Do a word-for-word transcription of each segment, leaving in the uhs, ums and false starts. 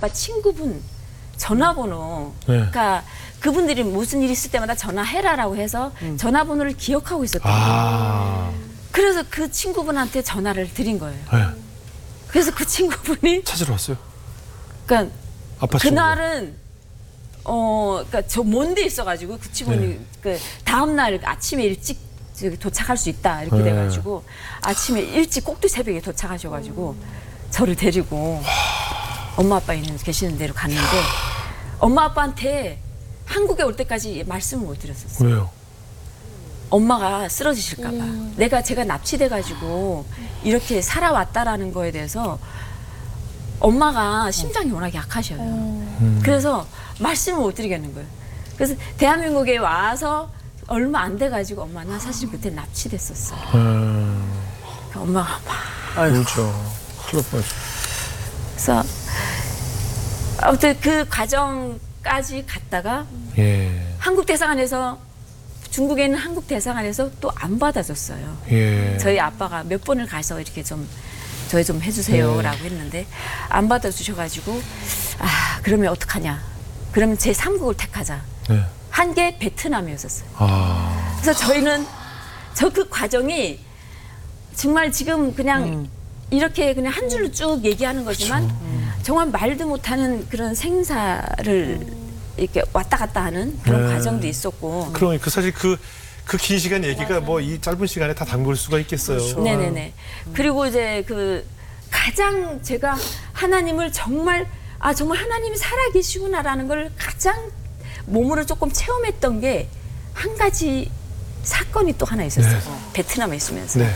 아빠 친구분 전화번호, 네. 그러니까 그분들이 무슨 일 있을 때마다 전화해라라고 해서 음. 전화번호를 기억하고 있었던 거예요. 아. 그래서 그 친구분한테 전화를 드린 거예요. 네. 그래서 그 친구분이 찾으러 왔어요. 그러니까 아빠 친구. 그날은 어 그러니까 저 먼데 있어가지고 그 친구분이 네. 그 다음 날 아침에 일찍 저기 도착할 수 있다 이렇게 네. 돼가지고 아침에 일찍 꼭두 새벽에 도착하셔가지고 저를 데리고 엄마 아빠 있는 계시는 데로 갔는데 엄마 아빠한테 한국에 올 때까지 말씀을 못 드렸었어요. 왜요? 엄마가 쓰러지실까 봐. 내가 제가 납치돼 가지고 이렇게 살아왔다라는 거에 대해서 엄마가 심장이 워낙 약하셔요. 음. 그래서 말씀을 못 드리겠는 거예요. 그래서 대한민국에 와서 얼마 안 돼 가지고 엄마 나 사실 그때 납치됐었어. 음. 그러니까 엄마가 막 그렇죠. 큰일 날 뻔했죠. 그래서 아무튼 그 과정까지 갔다가 예. 한국 대사관에서 중국에 있는 한국 대사관에서 또 안 받아줬어요. 예. 저희 아빠가 몇 번을 가서 이렇게 좀 저희 좀 해주세요라고 했는데 안 받아주셔가지고 아 그러면 어떡하냐? 그러면 제 삼 국을 택하자. 네. 한 게 베트남이었었어요. 아. 그래서 저희는 저 그 과정이 정말 지금 그냥 음. 이렇게 그냥 한 줄로 쭉 얘기하는 거지만 정말 말도 못하는 그런 생사를 이렇게 왔다 갔다 하는 그런 네. 과정도 있었고. 그러니까 사실 그 그 긴 시간 얘기가 뭐 이 짧은 시간에 다 담글 수가 있겠어요. 그렇죠. 네네네. 그리고 이제 그 가장 제가 하나님을 정말 아 정말 하나님이 살아계시구나라는 걸 가장 몸으로 조금 체험했던 게 한 가지 사건이 또 하나 있었어요. 네. 베트남에 있으면서 네.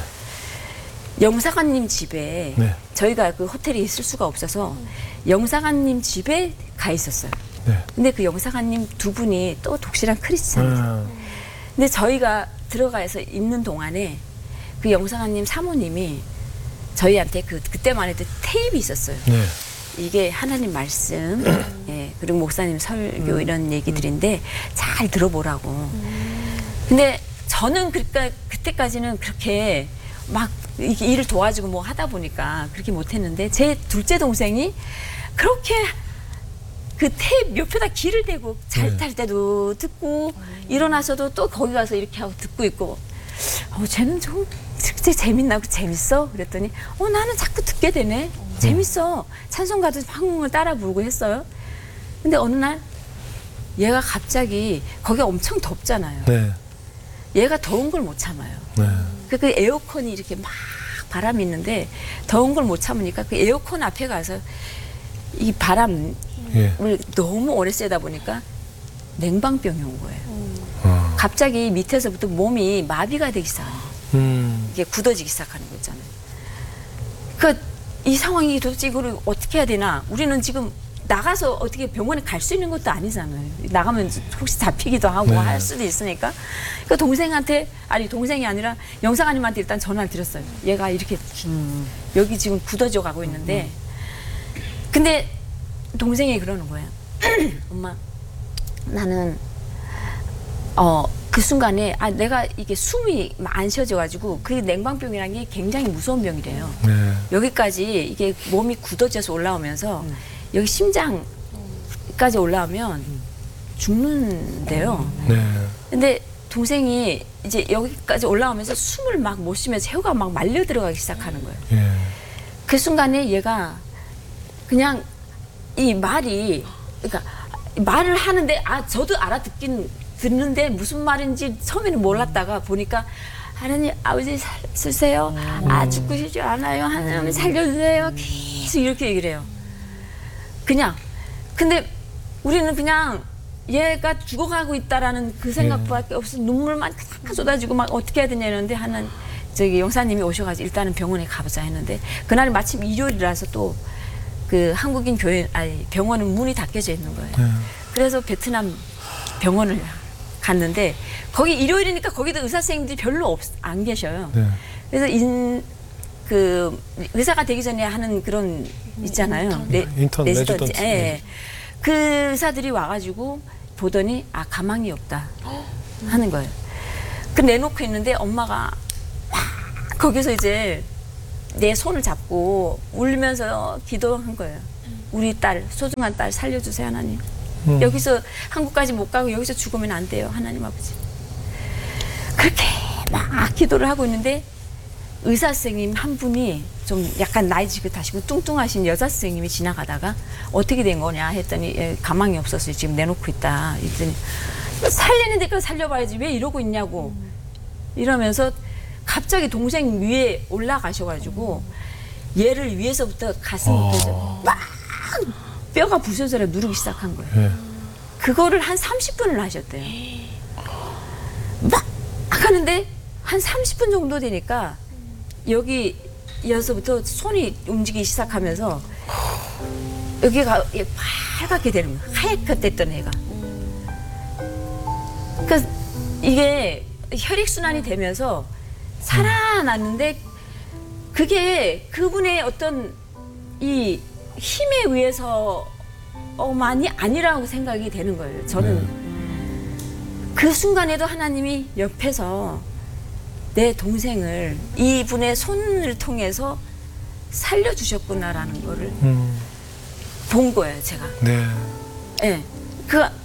영사관님 집에 네. 저희가 그 호텔에 있을 수가 없어서 영사관님 집에 가 있었어요. 네. 근데 그 영사관님 두 분이 또 독실한 크리스찬이세요. 아. 근데 저희가 들어가서 있는 동안에 그 영사관님 사모님이 저희한테 그 그때만 해도 테이프 있었어요. 네. 이게 하나님 말씀, 예, 그리고 목사님 설교 이런 얘기들인데 잘 들어보라고. 근데 저는 그러니까 그때까지는 그렇게 막 이렇게 일을 도와주고 뭐 하다 보니까 그렇게 못했는데 제 둘째 동생이 그렇게 그 테이프 옆에다 귀를 대고 잘 네. 탈 때도 듣고 일어나서도 또 거기 가서 이렇게 하고 듣고 있고 어 쟤는 좀 진짜 재밌나 재밌어 그랬더니 어 나는 자꾸 듣게 되네 재밌어 찬송가도 한국을 따라 부르고 했어요. 근데 어느 날 얘가 갑자기 거기 엄청 덥잖아요. 네. 얘가 더운 걸 못 참아요. 네. 그, 그 에어컨이 이렇게 막 바람이 있는데 더운 걸 못 참으니까 그 에어컨 앞에 가서 이 바람을 예. 너무 오래 쐬다 보니까 냉방병이 온 거예요. 아. 갑자기 밑에서부터 몸이 마비가 되기 시작해요. 음. 이게 굳어지기 시작하는 거 있잖아요. 그 이 상황이 도대체 이거를 어떻게 해야 되나? 우리는 지금 나가서 어떻게 병원에 갈 수 있는 것도 아니잖아요. 나가면 혹시 잡히기도 하고 네. 할 수도 있으니까. 그 동생한테 아니 동생이 아니라 영사관님한테 일단 전화를 드렸어요. 얘가 이렇게 음. 여기 지금 굳어져 가고 있는데 근데 동생이 그러는 거예요. 엄마 나는 어 그 순간에 아 내가 이게 숨이 안 쉬어져가지고 그 냉방병이라는 게 굉장히 무서운 병이래요. 네. 여기까지 이게 몸이 굳어져서 올라오면서 음. 여기 심장까지 올라오면 죽는데요. 네. 근데 동생이 이제 여기까지 올라오면서 숨을 막 못 쉬면서 혀가 막 말려 들어가기 시작하는 거예요. 예. 그 순간에 얘가 그냥 이 말이 그러니까 말을 하는데 아 저도 알아듣긴 듣는데 무슨 말인지 처음에는 몰랐다가 보니까 하나님 아버지 살려주세요. 아 죽고 싶지 않아요. 하나님 살려주세요. 계속 이렇게 얘기를 해요. 그냥 근데 우리는 그냥 얘가 죽어가고 있다라는 그 생각밖에 없어 눈물만 그냥 쏟아지고 막 어떻게 해야 되냐 이러는데 하는 저기 용사님이 오셔가지고 일단은 병원에 가보자 했는데 그날이 마침 일요일이라서 또 그 한국인 교회 아니 병원은 문이 닫혀져 있는 거예요. 네. 그래서 베트남 병원을 갔는데 거기 일요일이니까 거기도 의사 선생님들이 별로 없, 안 계셔요. 네. 그래서 인, 그 의사가 되기 전에 하는 그런 있잖아요. 레, 인턴, 레지던트. 레지던트. 예, 예. 그 의사들이 와가지고 보더니 아 가망이 없다 하는 거예요. 그 내놓고 있는데 엄마가 막 거기서 이제 내 손을 잡고 울면서 기도한 거예요. 우리 딸, 소중한 딸 살려주세요, 하나님. 음. 여기서 한국까지 못 가고 여기서 죽으면 안 돼요, 하나님 아버지. 그렇게 막 기도를 하고 있는데 의사 선생님 한 분이 좀 약간 나이 지긋하시고 뚱뚱하신 여자 선생님이 지나가다가 어떻게 된 거냐 했더니 예, 가망이 없었어요. 지금 내놓고 있다. 했더니 살리는 데까지 살려봐야지 왜 이러고 있냐고 이러면서 갑자기 동생 위에 올라가셔가지고 얘를 위에서부터 가슴부터 막 뼈가 부서져라 누르기 시작한 거예요. 네. 그거를 한 삼십 분을 하셨대요. 막 하는데 한 삼십 분 정도 되니까 여기 여기서부터 손이 움직이기 시작하면서 여기가 빨갛게 되는 거예요. 하얗게 됐던 애가. 그러니까 이게 혈액순환이 되면서 살아났는데 그게 그분의 어떤 이 힘에 의해서만이 아니라고 생각이 되는 거예요. 저는 네. 그 순간에도 하나님이 옆에서 내 동생을 이분의 손을 통해서 살려주셨구나라는 거를 음. 본 거예요, 제가. 네. 예. 네. 그, 하,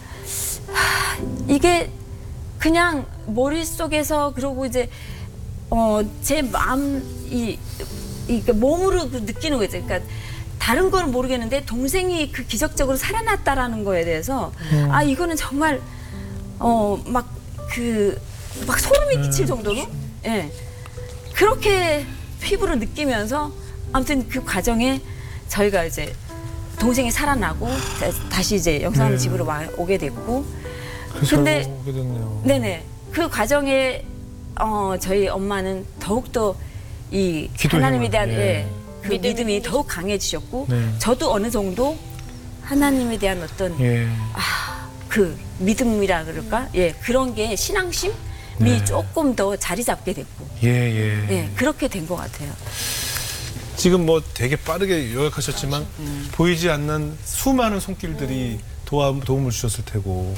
이게 그냥 머릿속에서 그러고 이제, 어, 제 마음, 이, 이, 그 몸으로 그 느끼는 거죠. 그러니까 다른 건 모르겠는데 동생이 그 기적적으로 살아났다라는 거에 대해서 음. 아, 이거는 정말, 어, 막 그, 막 소름이 끼칠 정도로 예. 네. 그렇게 피부로 느끼면서 아무튼 그 과정에 저희가 이제 동생이 살아나고 다시 이제 영상을 네. 집으로 와, 오게 됐고 그래서 근데 오게 됐네요. 네네 그 과정에 어, 저희 엄마는 더욱더 이 기도의 하나님에 힘을, 대한 예. 예, 그 믿음이, 믿음이 더욱 강해지셨고 네. 저도 어느 정도 하나님에 대한 어떤 예. 아, 그 믿음이라 그럴까 예 그런 게 신앙심이 네. 조금 더 자리 잡게 됐고 예, 예. 예 그렇게 된 것 같아요. 지금 뭐 되게 빠르게 요약하셨지만 음. 보이지 않는 수많은 손길들이 도와, 도움을 주셨을 테고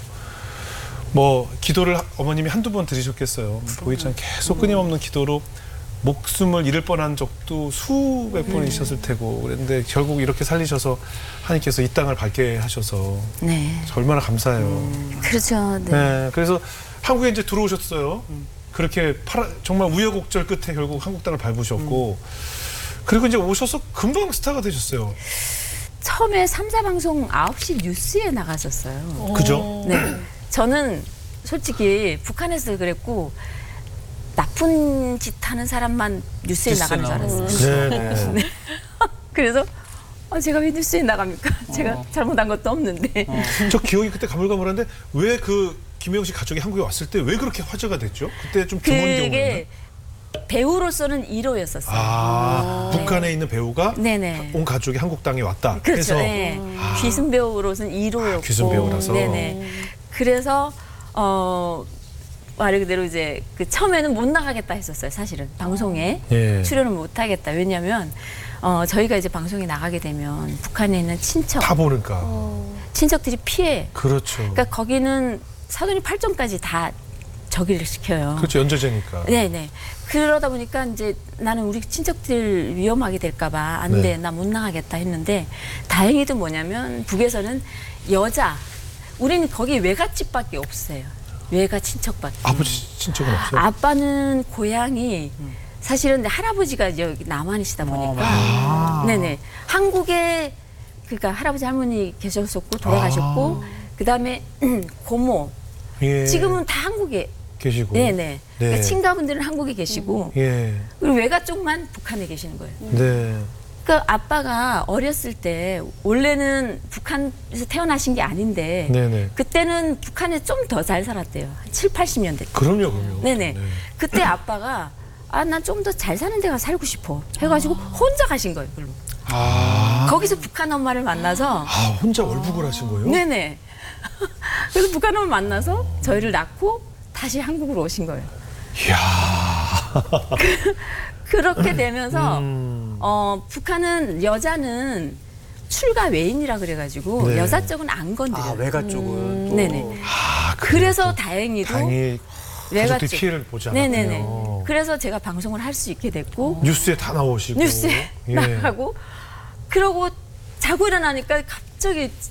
뭐 기도를 어머님이 한두 번 드리셨겠어요. 보이지 않게 계속 끊임없는 기도로 목숨을 잃을 뻔한 적도 수백 번 있었을 테고 그런데 결국 이렇게 살리셔서 하나님께서 이 땅을 밝게 하셔서 네. 얼마나 감사해요. 음, 그렇죠. 네. 네, 그래서 한국에 이제 들어오셨어요. 그렇게 파라, 정말 우여곡절 끝에 결국 한국 땅을 밟으셨고 그리고 이제 오셔서 금방 스타가 되셨어요. 처음에 삼 사 방송 아홉 시 뉴스에 나갔었어요. 그죠? 네. 저는 솔직히 북한에서 그랬고 나쁜 짓 하는 사람만 뉴스에 뉴스에 나가는 줄 나오는 알았어요. 네, 네. 그래서 아, 제가 왜 뉴스에 나갑니까? 제가 잘못한 것도 없는데. 저 기억이 그때 가물가물한데 왜 그 김혜영 씨 가족이 한국에 왔을 때 왜 그렇게 화제가 됐죠? 그때 좀 드문 경우였나? 그게 배우로서는 일 호였었어요. 아, 북한에 있는 배우가 네네. 온 가족이 한국 땅에 왔다. 그렇죠. 그래서 네. 귀순 배우로서는 일 호였고. 아, 귀순 배우라서. 네네. 그래서 어 말 그대로 이제 그 처음에는 못 나가겠다 했었어요. 사실은 방송에 예. 출연을 못 하겠다. 왜냐하면 어 저희가 이제 방송에 나가게 되면 북한에 있는 친척, 다 보니까. 친척들이 피해. 그렇죠. 그러니까 거기는 사돈이 팔촌까지 다 저기를 시켜요. 그렇죠. 연좌제니까. 네네. 그러다 보니까 이제 나는 우리 친척들 위험하게 될까봐 안 네. 돼. 나 못 나가겠다 했는데 다행히도 뭐냐면 북에서는 여자, 우리는 거기 외갓집밖에 없어요. 외가 친척밖에. 아버지 친척은 없어요? 아빠는 고향이 사실은 할아버지가 여기 남한이시다 보니까 아. 네네. 한국에 그러니까 할아버지 할머니 계셨었고 돌아가셨고 그다음에 고모 예. 지금은 다 한국에 계시고. 네네. 네. 그러니까 친가분들은 한국에 계시고 예. 그리고 외가 쪽만 북한에 계시는 거예요. 네. 그러니까 아빠가 어렸을 때 원래는 북한에서 태어나신 게 아닌데 네네. 그때는 북한에 좀 더 잘 살았대요. 한 칠, 팔십 년대 때. 그럼요, 그럼요. 네네. 네. 그때 아빠가 아, 난 좀 더 잘 사는 데가 살고 싶어 해가지고 혼자 가신 거예요. 그걸로. 아. 거기서 북한 엄마를 만나서 아, 혼자 월북을 하신 거예요? 네네. 그래서 북한 엄마 만나서 저희를 낳고 다시 한국으로 오신 거예요. 이야. 그렇게 되면서 음. 어, 북한은 여자는 출가 외인이라 그래가지고 네. 여자 쪽은 안 건드려요. 아, 외가 쪽은 또 네네. 아, 그래서 다행히도 다행히 외가 가족들이 쪽. 피해를 보지 않았군요. 네네네. 그래서 제가 방송을 할 수 있게 됐고 뉴스에 다 나오시고. 뉴스에 예. 나가고 그러고 자고 일어나니까 갑자기